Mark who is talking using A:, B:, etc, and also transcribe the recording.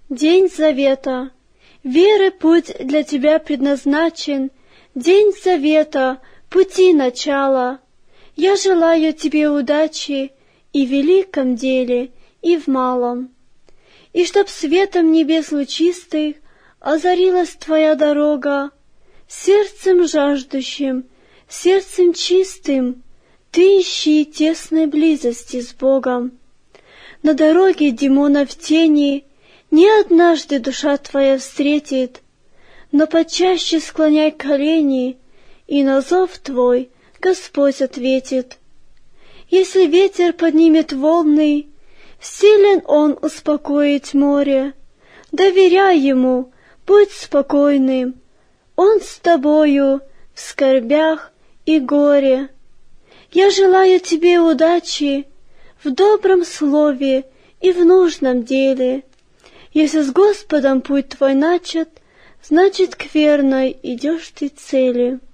A: День завета. Веры путь для тебя предназначен, День завета, пути начала. Я желаю тебе удачи и в великом деле, и в малом. И чтоб светом небес лучистых озарилась твоя дорога, сердцем жаждущим, сердцем чистым ты ищи тесной близости с Богом. На дороге демонов тени не однажды душа твоя встретит, но почаще склоняй колени, и на зов твой Господь ответит. Если ветер поднимет волны, силен он успокоить море. Доверяй ему, будь спокойным, он с тобою в скорбях и горе. Я желаю тебе удачи в добром слове и в нужном деле. Если с Господом путь твой начат, значит, к верной идешь ты цели.